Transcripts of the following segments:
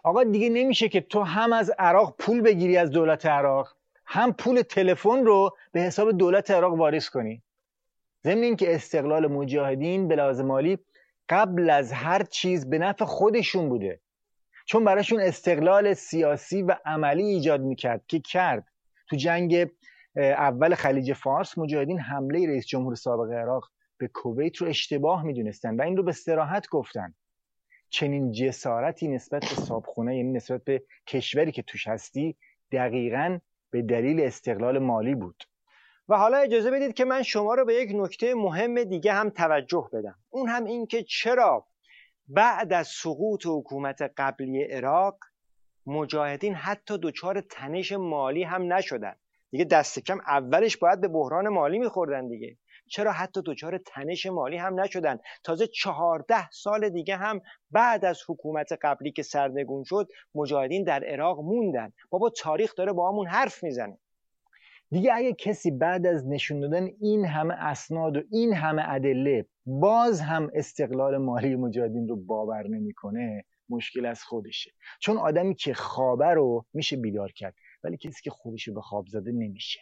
آقا دیگه نمیشه که تو هم از عراق پول بگیری از دولت عراق، هم پول تلفن رو به حساب دولت عراق واریز کنی. ضمن اینکه استقلال مجاهدین به لحاظ مالی قبل از هر چیز به نفع خودشون بوده، چون براشون استقلال سیاسی و عملی ایجاد میکرد که کرد. تو جنگ اول خلیج فارس مجاهدین حمله رئیس جمهور سابق عراق به کویت رو اشتباه میدونستن و این رو به صراحت گفتن. چنین جسارتی نسبت به صاحبخونه، یعنی نسبت به کشوری که توش هستی، دقیقاً به دلیل استقلال مالی بود. و حالا اجازه بدید که من شما رو به یک نکته مهم دیگه هم توجه بدم. اون هم این که چرا بعد از سقوط حکومت قبلی عراق مجاهدین حتی دچار تنش مالی هم نشدن. دیگه دست کم اولش باید به بحران مالی میخوردن دیگه. چرا حتی دچار تنش مالی هم نشدن؟ تازه 14 سال دیگه هم بعد از حکومت قبلی که سرنگون شد مجاهدین در عراق موندن. بابا تاریخ داره با همون حرف میزنه. دیگه اگه کسی بعد از نشون دادن این همه اسناد و این همه ادله باز هم استقلال مالی مجاهدین رو باور نمیکنه، مشکل از خودشه. چون آدمی که خوابه رو میشه بیدار کرد، ولی کسی که خودش به خواب زده نمیشه.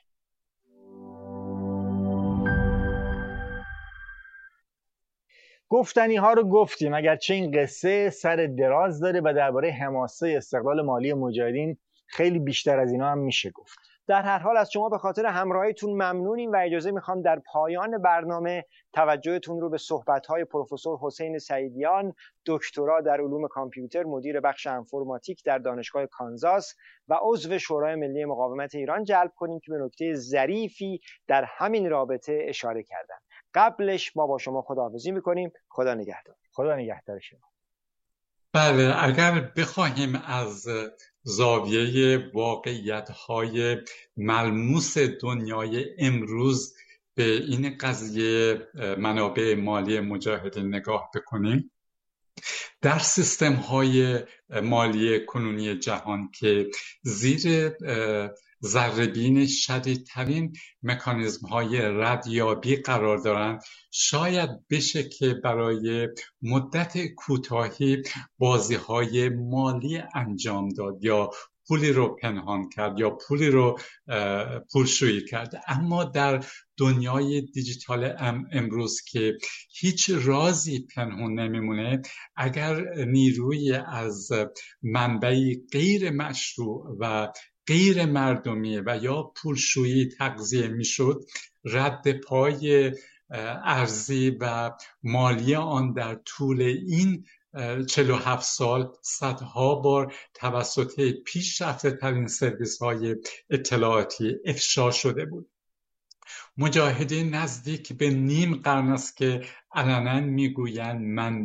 گفتنی ها رو گفتیم، اگرچه این قصه سر دراز داره و درباره حماسه استقلال مالی مجاهدین خیلی بیشتر از اینا هم میشه گفت. در هر حال از شما به خاطر همراهیتون ممنونیم و اجازه میخوام در پایان برنامه توجهتون رو به صحبت‌های پروفسور حسین سعیدیان، دکترا در علوم کامپیوتر، مدیر بخش انفرماتیک در دانشگاه کانزاس و عضو شورای ملی مقاومت ایران جلب کنیم که به نکته ظریفی در همین رابطه اشاره کردن. قبلش ما با شما خداحافظی میکنیم. خدا نگهدار. خدا نگهدار شما. بله، اگر بخواهیم از زاویه واقعیت‌های ملموس دنیای امروز به این قضیه منابع مالی مجاهدین نگاه بکنیم، در سیستم‌های مالی کنونی جهان که زیر ذره‌بین شدیدترین مکانیزم‌های ردیابی قرار دارند، شاید بشه که برای مدت کوتاهی بازی‌های مالی انجام داد یا پولی رو پنهان کرد یا پولی رو پولشویی کرد. اما در دنیای دیجیتال امروز که هیچ رازی پنهون نمیمونه، اگر نیروی از منبعی غیر مشروع و غیر مردمی و یا پولشویی تغذیه میشد، رد پای ارزی و مالی آن در طول این 47 سال صدها بار توسط پیشرفته ترین سرویس های اطلاعاتی افشا شده بود. مجاهدین نزدیک به نیم قرن است که علنا میگویند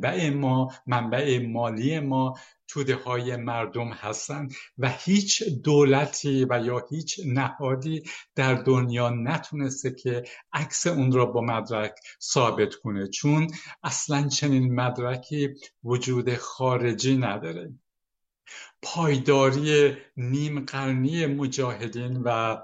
منبع مالی ما توده های مردم هستند و هیچ دولتی و یا هیچ نهادی در دنیا نتونسته که عکس اون را با مدرک ثابت کنه، چون اصلا چنین مدرکی وجود خارجی نداره. پایداری نیم قرنی مجاهدین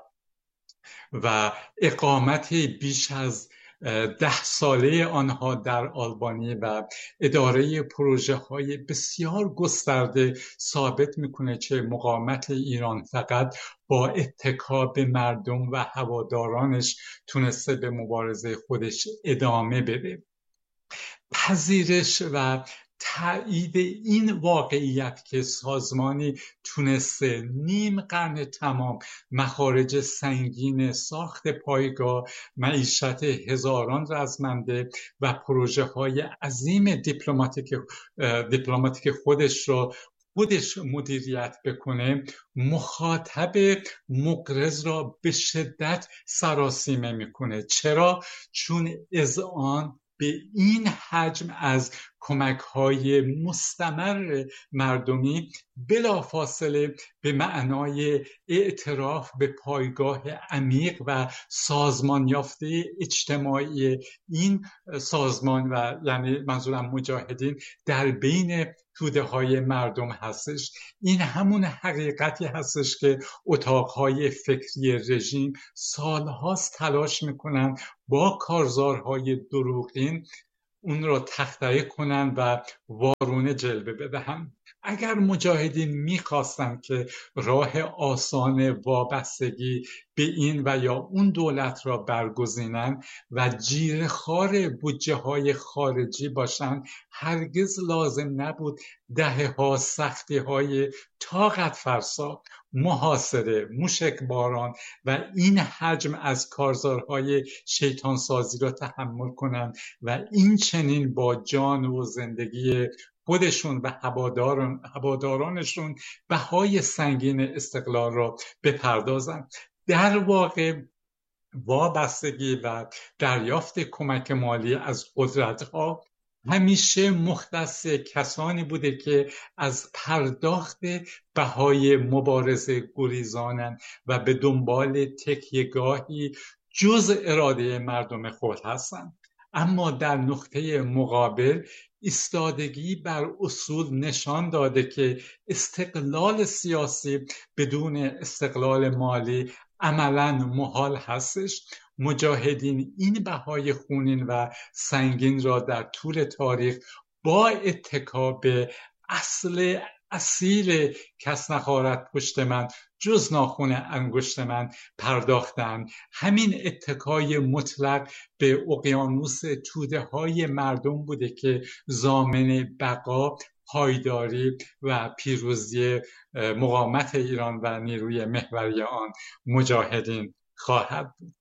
و اقامت بیش از 10 ساله آنها در آلبانی و اداره پروژه های بسیار گسترده ثابت میکنه که مقاومت ایران فقط با اتکا به مردم و هوادارانش تونسته به مبارزه خودش ادامه بده. پذیرش و تایید این واقعیت که سازمانی تونسته نیم قرن تمام مخارج سنگین ساخت پایگاه، معیشت هزاران رزمنده و پروژه های عظیم دیپلماتیک خودش مدیریت بکنه، مخاطب مقرض را به شدت سراسیمه میکنه. چرا؟ چون اذعان به این حجم از کمک‌های مستمر مردمی بلافاصله به معنای اعتراف به پایگاه عمیق و سازمان یافته اجتماعی این سازمان و یعنی منظورم مجاهدین در بین توده های مردم هستش. این همون حقیقتی هستش که اتاقهای فکری رژیم سالهاست تلاش میکنن با کارزارهای دروغین اون رو تخطئه کنن و وارونه جلوه بدهن. اگر مجاهدین میخواستن که راه آسان وابستگی به این و یا اون دولت را برگزینن و جیره‌خوار بودجه های خارجی باشن، هرگز لازم نبود دهه‌ها سختی های طاقت فرسا، محاصره، موشک باران و این حجم از کارزارهای شیطان سازی را تحمل کنند و این چنین با جان و زندگی خودشون و هوادارانشون بهای سنگین استقلال را بپردازند. در واقع وابستگی و دریافت کمک مالی از قدرت‌ها همیشه مختص کسانی بوده که از پرداخت بهای مبارزه گریزانند و به دنبال تکیه‌گاهی جز اراده مردم خود هستند. اما در نقطه مقابل ایستادگی بر اصول نشان داده که استقلال سیاسی بدون استقلال مالی عملاً محال هستش. مجاهدین این بهای خونین و سنگین را در طول تاریخ با اتکا به اصیل کس نخارد پشت من جز ناخن انگشت من پرداختند. همین اتکای مطلق به اقیانوس توده های مردم بوده که ضامن بقا، پایداری و پیروزی مقاومت ایران و نیروی محوری آن مجاهدین خواهد بود.